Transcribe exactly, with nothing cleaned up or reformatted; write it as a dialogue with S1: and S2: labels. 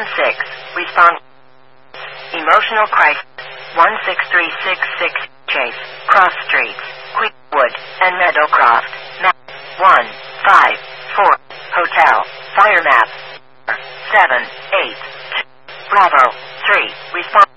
S1: six, respond. Emotional crisis. one six three six six, Chase, Cross Streets, Queenwood, and Meadowcroft. Map one five four, Hotel, Fire map seven eight two, Bravo, three, respond.